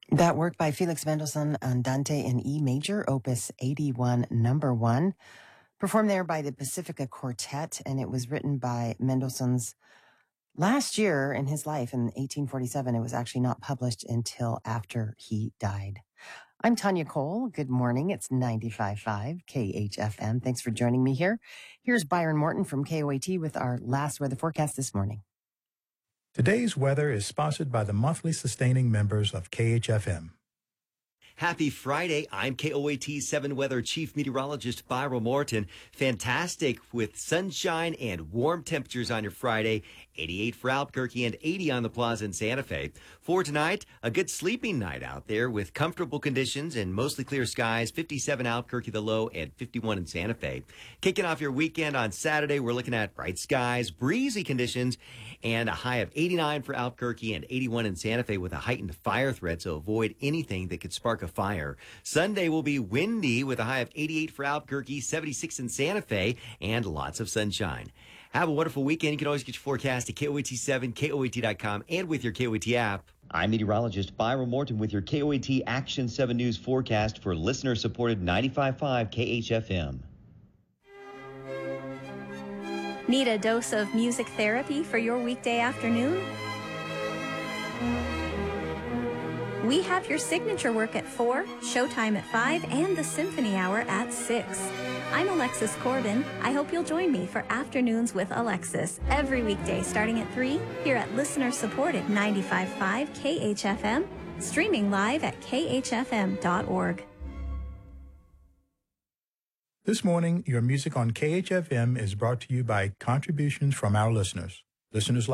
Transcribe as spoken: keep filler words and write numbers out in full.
That work by Felix Mendelssohn, Andante in E major, opus eighty-one, number one, performed there by the Pacifica Quartet, and it was written by Mendelssohn's last year in his life in eighteen forty-seven. It was actually not published until after he died. I'm Tanya Cole. Good morning. It's ninety-five point five K H F M. Thanks for joining me here. Here's Byron Morton from K O A T with our last weather forecast this morning. Today's weather is sponsored by the monthly sustaining members of K H F M. Happy Friday. I'm K O A T seven Weather Chief Meteorologist Byron Morton. Fantastic with sunshine and warm temperatures on your Friday. eighty-eight for Albuquerque and eighty on the Plaza in Santa Fe. For tonight, a good sleeping night out there with comfortable conditions and mostly clear skies. fifty-seven Albuquerque the low and fifty-one in Santa Fe. Kicking off your weekend on Saturday, we're looking at bright skies, breezy conditions, and a high of eighty-nine for Albuquerque and eighty-one in Santa Fe with a heightened fire threat, so avoid anything that could spark a fire. Sunday will be windy with a high of eighty-eight for Albuquerque, seventy-six in Santa Fe, and lots of sunshine. Have a wonderful weekend. You can always get your forecast at K O A T seven, K O A T dot com, and with your K O A T app. I'm meteorologist Byron Morton with your K O A T Action seven News forecast for listener-supported ninety-five point five K H F M. Need a dose of music therapy for your weekday afternoon? We have your signature work at four, Showtime at five, and the Symphony Hour at six. I'm Alexis Corbin. I hope you'll join me for Afternoons with Alexis every weekday starting at three here at listener-supported ninety-five point five K H F M, streaming live at K H F M dot org. This morning, your music on K H F M is brought to you by contributions from our listeners. Listeners like